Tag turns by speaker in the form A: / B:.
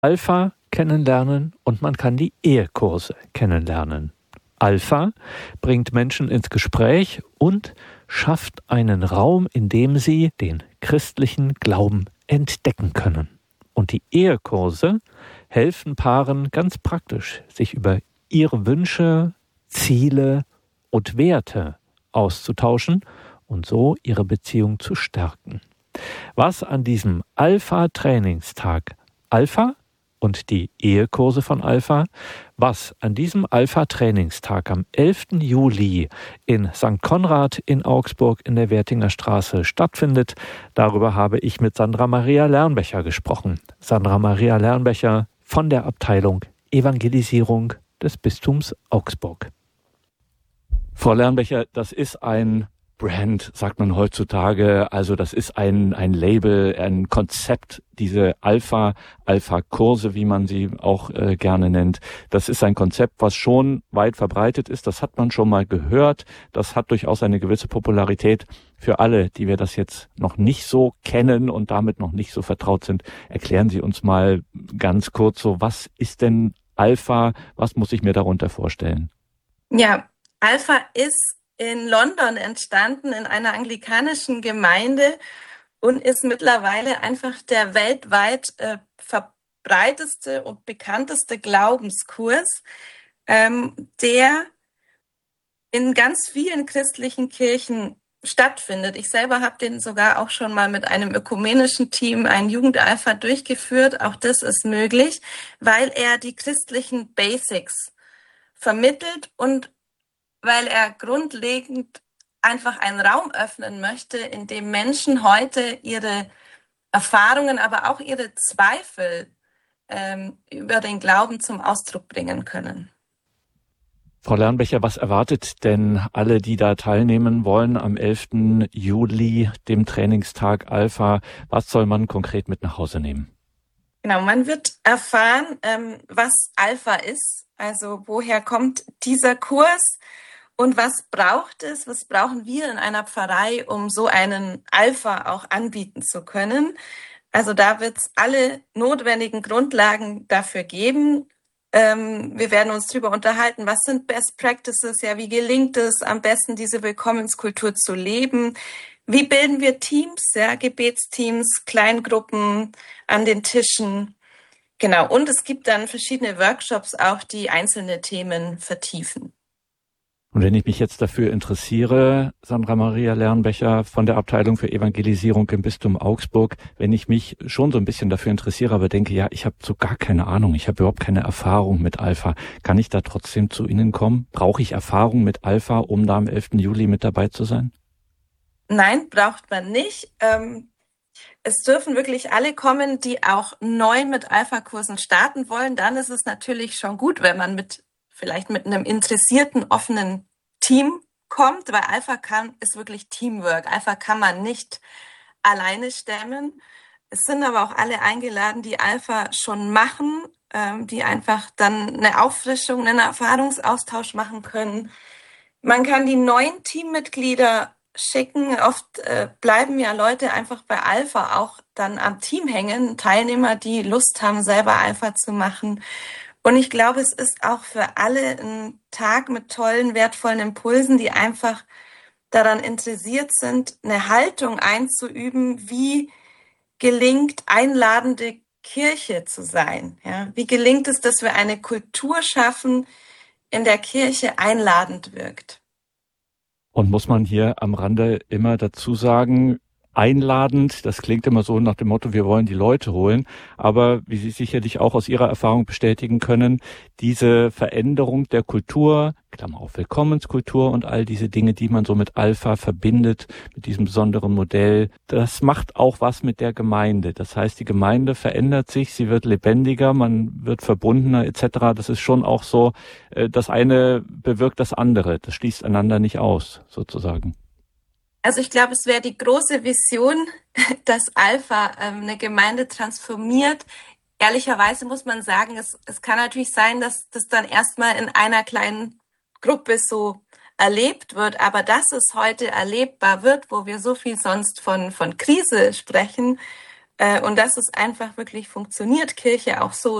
A: Alpha kennenlernen und man kann die Ehekurse kennenlernen. Alpha bringt Menschen ins Gespräch und schafft einen Raum, in dem sie den christlichen Glauben entdecken können. Und die Ehekurse helfen Paaren ganz praktisch, sich über ihre Wünsche, Ziele und Werte auszutauschen und so ihre Beziehung zu stärken. Was an diesem Alpha-Trainingstag Alpha und die Ehekurse von Alpha, was an diesem Alpha-Trainingstag am 11. Juli in St. Konrad in Augsburg in der Wertinger Straße stattfindet, darüber habe ich mit Sandra Maria Lernbecher gesprochen. Sandra Maria Lernbecher von der Abteilung Evangelisierung des Bistums Augsburg. Frau Lernbecher, das ist ein Brand, sagt man heutzutage, also das ist ein Label, ein Konzept, diese Alpha-Kurse, wie man sie auch gerne nennt. Das ist ein Konzept, was schon weit verbreitet ist, das hat man schon mal gehört, das hat durchaus eine gewisse Popularität. Für alle, die wir das jetzt noch nicht so kennen und damit noch nicht so vertraut sind, erklären Sie uns mal ganz kurz so, was ist denn Alpha, was muss ich mir darunter vorstellen?
B: Ja, Alpha ist in London entstanden, in einer anglikanischen Gemeinde und ist mittlerweile einfach der weltweit verbreiteste und bekannteste Glaubenskurs, der in ganz vielen christlichen Kirchen stattfindet. Ich selber habe den sogar auch schon mal mit einem ökumenischen Team, ein Jugendalpha, durchgeführt. Auch das ist möglich, weil er die christlichen Basics vermittelt und weil er grundlegend einfach einen Raum öffnen möchte, in dem Menschen heute ihre Erfahrungen, aber auch ihre Zweifel über den Glauben zum Ausdruck bringen können.
A: Frau Lernbecher, was erwartet denn alle, die da teilnehmen wollen am 11. Juli, dem Trainingstag Alpha? Was soll man konkret mit nach Hause nehmen?
B: Genau, man wird erfahren, was Alpha ist, also woher kommt dieser Kurs und was brauchen wir in einer Pfarrei, um so einen Alpha auch anbieten zu können. Also da wird es alle notwendigen Grundlagen dafür geben. Wir werden uns darüber unterhalten, was sind Best Practices, ja, wie gelingt es am besten, diese Willkommenskultur zu leben? Wie bilden wir Teams, ja, Gebetsteams, Kleingruppen an den Tischen? Genau, und es gibt dann verschiedene Workshops auch, die einzelne Themen vertiefen.
A: Und wenn ich mich jetzt dafür interessiere, Sandra Maria Lernbecher von der Abteilung für Evangelisierung im Bistum Augsburg, wenn ich mich schon so ein bisschen dafür interessiere, aber denke, ja, ich habe so gar keine Ahnung, ich habe überhaupt keine Erfahrung mit Alpha, kann ich da trotzdem zu Ihnen kommen? Brauche ich Erfahrung mit Alpha, um da am 11. Juli mit dabei zu sein?
B: Nein, braucht man nicht. Es dürfen wirklich alle kommen, die auch neu mit Alpha-Kursen starten wollen. Dann ist es natürlich schon gut, wenn man vielleicht mit einem interessierten, offenen Team kommt, weil Alpha ist wirklich Teamwork. Alpha kann man nicht alleine stemmen. Es sind aber auch alle eingeladen, die Alpha schon machen, die einfach dann eine Auffrischung, einen Erfahrungsaustausch machen können. Man kann die neuen Teammitglieder schicken. Oft bleiben ja Leute einfach bei Alpha auch dann am Team hängen, Teilnehmer, die Lust haben, selber Alpha zu machen. Und ich glaube, es ist auch für alle ein Tag mit tollen, wertvollen Impulsen, die einfach daran interessiert sind, eine Haltung einzuüben, wie gelingt einladende Kirche zu sein. Ja? Wie gelingt es, dass wir eine Kultur schaffen, in der Kirche einladend wirkt?
A: Und muss man hier am Rande immer dazu sagen, einladend, das klingt immer so nach dem Motto, wir wollen die Leute holen, aber wie Sie sicherlich auch aus Ihrer Erfahrung bestätigen können, diese Veränderung der Kultur, Klammer auf Willkommenskultur und all diese Dinge, die man so mit Alpha verbindet, mit diesem besonderen Modell, das macht auch was mit der Gemeinde. Das heißt, die Gemeinde verändert sich, sie wird lebendiger, man wird verbundener etc. Das ist schon auch so, das eine bewirkt das andere, das schließt einander nicht aus, sozusagen.
B: Also ich glaube, es wäre die große Vision, dass Alpha eine Gemeinde transformiert. Ehrlicherweise muss man sagen, es kann natürlich sein, dass das dann erstmal in einer kleinen Gruppe so erlebt wird, aber dass es heute erlebbar wird, wo wir so viel sonst von Krise sprechen, Und dass es einfach wirklich funktioniert, Kirche auch so